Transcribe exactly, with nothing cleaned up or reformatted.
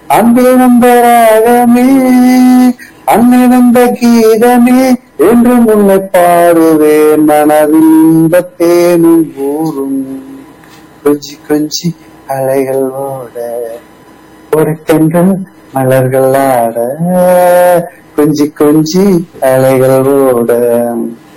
அன்பே வந்த ராகமே அன்னை வந்த கீதமே என்று முன்னை பாடுவேன் மனதில் இந்த தேனும் ஊரும் கொஞ்சி கொஞ்சி அலைகள் ஓட ஒரு தென்றல் மலர்கள் ஆட கொஞ்சி கொஞ்சி அலைகள் ஓட